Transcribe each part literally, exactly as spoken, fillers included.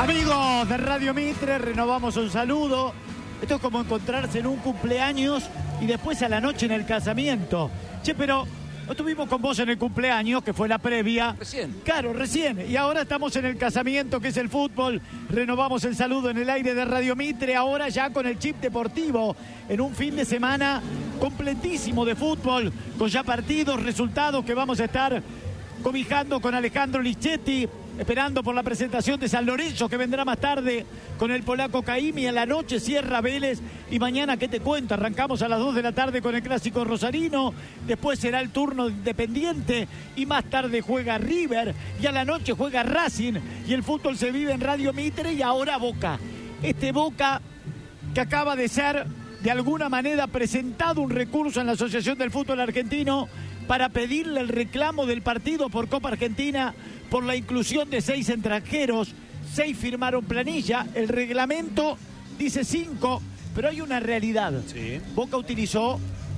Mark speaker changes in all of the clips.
Speaker 1: Amigos de Radio Mitre, renovamos un saludo. Esto es como encontrarse en un cumpleaños y después a la noche en el casamiento. Che, pero no estuvimos con vos en el cumpleaños, que fue la previa.
Speaker 2: Recién.
Speaker 1: Claro, recién. Y ahora estamos en el casamiento, que es el fútbol. Renovamos el saludo en el aire de Radio Mitre, ahora ya con el chip deportivo, en un fin de semana completísimo de fútbol, con ya partidos, resultados que vamos a estar cobijando con Alejandro Lichetti, esperando por la presentación de San Lorenzo, que vendrá más tarde con el polaco Caimi. En la noche cierra Vélez y mañana, ¿qué te cuento? Arrancamos a las dos de la tarde con el clásico rosarino, después será el turno de Independiente y más tarde juega River y a la noche juega Racing y el fútbol se vive en Radio Mitre. Y ahora Boca, este Boca que acaba de ser de alguna manera presentado un recurso en la Asociación del Fútbol Argentino para pedirle el reclamo del partido por Copa Argentina por la inclusión de seis extranjeros. Seis firmaron planilla, el reglamento dice cinco, pero hay una realidad.
Speaker 2: Sí.
Speaker 1: Boca utilizó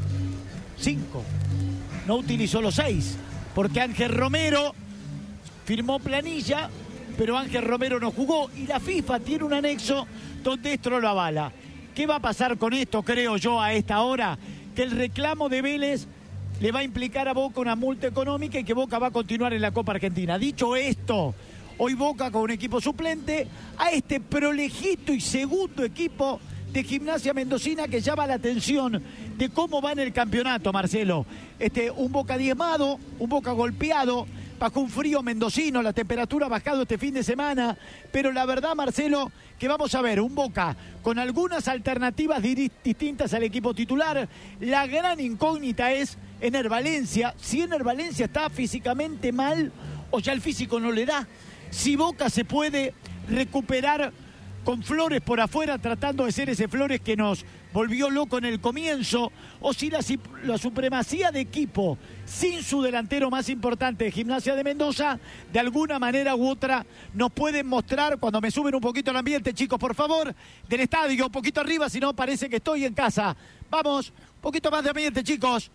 Speaker 1: cinco, no utilizó los seis, porque Ángel Romero firmó planilla, pero Ángel Romero no jugó y la FIFA tiene un anexo donde esto lo avala. ¿Qué va a pasar con esto, creo yo, a esta hora? Que el reclamo de Vélez le va a implicar a Boca una multa económica y que Boca va a continuar en la Copa Argentina. Dicho esto, hoy Boca con un equipo suplente a este prolejito y segundo equipo de Gimnasia Mendocina, que llama la atención de cómo va en el campeonato, Marcelo. Este, un Boca diezmado, un Boca golpeado, bajo un frío mendocino, la temperatura ha bajado este fin de semana, pero la verdad, Marcelo, que vamos a ver un Boca con algunas alternativas distintas al equipo titular. La gran incógnita es Ener Valencia, si Ener Valencia está físicamente mal o ya el físico no le da, si Boca se puede recuperar con Flores por afuera, tratando de ser ese Flores que nos volvió loco en el comienzo, o si la, la supremacía de equipo sin su delantero más importante de Gimnasia de Mendoza, de alguna manera u otra nos pueden mostrar. Cuando me suben un poquito el ambiente, chicos, por favor, del estadio, un poquito arriba, si no parece que estoy en casa. Vamos, un poquito más de ambiente, chicos.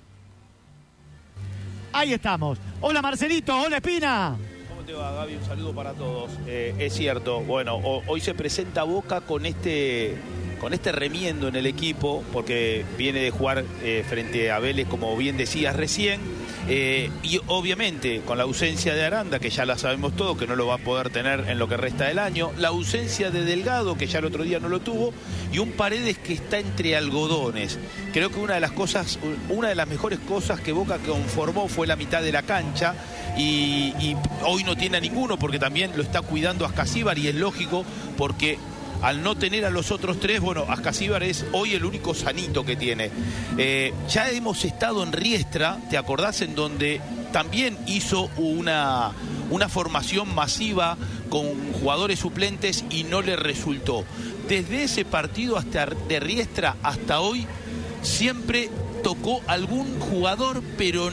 Speaker 1: Ahí estamos. Hola Marcelito, hola Espina.
Speaker 2: ¿Cómo te va, Gaby? Un saludo para todos. Eh, es cierto, bueno, o, hoy se presenta Boca con este, con este remiendo en el equipo, porque viene de jugar eh, frente a Vélez, como bien decías recién, eh, y obviamente con la ausencia de Aranda, que ya la sabemos todos, que no lo va a poder tener en lo que resta del año, la ausencia de Delgado, que ya el otro día no lo tuvo, y un Paredes que está entre algodones. Creo que una de las cosas, una de las mejores cosas que Boca conformó fue la mitad de la cancha, y, y hoy no tiene a ninguno, porque también lo está cuidando Ascasíbar, y es lógico, porque al no tener a los otros tres, bueno, Ascasíbar es hoy el único sanito que tiene. Eh, ya hemos estado en Riestra, ¿te acordás? En donde también hizo una, una formación masiva con jugadores suplentes y no le resultó. Desde ese partido hasta de Riestra hasta hoy, siempre tocó algún jugador, pero